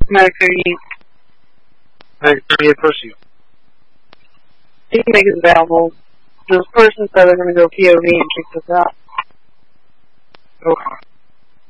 Medicare East. Medicare pussy. You can make it available. This person said they're going to go POV and check this out. Okay.